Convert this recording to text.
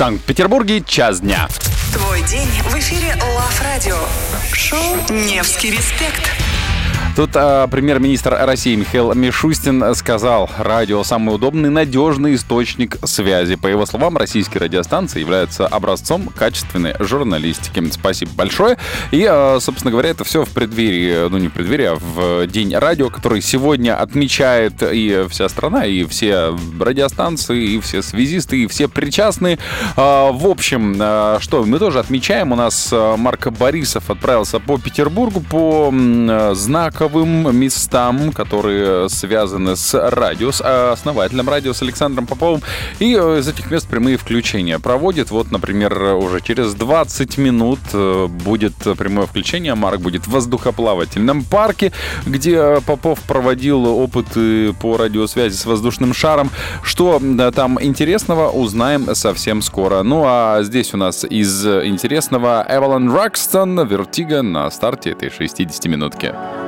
Санкт-Петербурге час дня. Твой день в эфире Love Radio. Шоу «Невский респект». Тут премьер-министр России Михаил Мишустин сказал: радио — самый удобный, надежный источник связи. По его словам, российские радиостанции являются образцом качественной журналистики. Спасибо большое. И, собственно говоря, это все в преддверии, не в преддверии, а в День радио, который сегодня отмечает и вся страна, и все радиостанции, и все связисты, и все причастные. В общем, что мы тоже отмечаем. У нас Марк Борисов отправился по Петербургу, по знаковым местам, которые связаны с радио, с основателем радио, с Александром Поповым. И из этих мест прямые включения проводит. Вот, например, уже через 20 минут будет прямое включение. Марк будет в воздухоплавательном парке, где Попов проводил опыты по радиосвязи с воздушным шаром. Что там интересного, узнаем совсем скоро. Ну а здесь у нас из интересного Эвелин Рокстон, Vertigo на старте этой 60-минутки.